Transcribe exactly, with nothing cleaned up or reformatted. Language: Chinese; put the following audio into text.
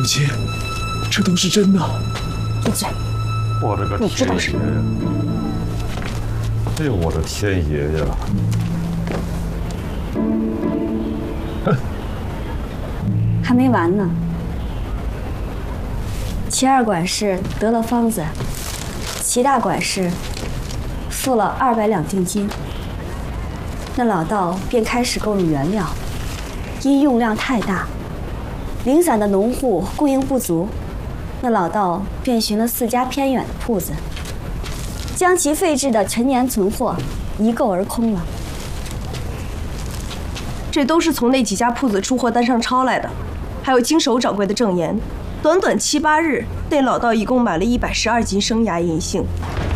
亲，这都是真的。 闭嘴！ 我的个天爷！哎呦，我的天爷呀！哼， 还没完呢。齐二管事得了方子，齐大管事付了二百两定金。那老道便开始购入原料，因用量太大，零散的农户供应不足，那老道便寻了四家偏远的铺子，将其废置的陈年存货一购而空了。 这都是从那几家铺子出货单上抄来的，还有经手掌柜的证言。短短七八日，那老道一共买了一百十二斤生芽银杏，